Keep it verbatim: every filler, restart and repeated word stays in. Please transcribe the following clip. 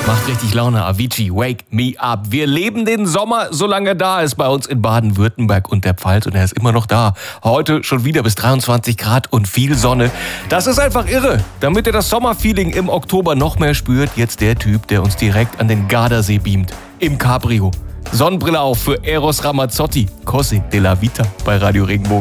Macht richtig Laune. Avicii, Wake Me Up. Wir leben den Sommer, solange er da ist, bei uns in Baden-Württemberg und der Pfalz. Und er ist immer noch da. Heute schon wieder bis dreiundzwanzig Grad und viel Sonne. Das ist einfach irre. Damit ihr das Sommerfeeling im Oktober noch mehr spürt, jetzt der Typ, der uns direkt an den Gardasee beamt. Im Cabrio. Sonnenbrille auf für Eros Ramazzotti. Cose della Vita bei Radio Regenbogen.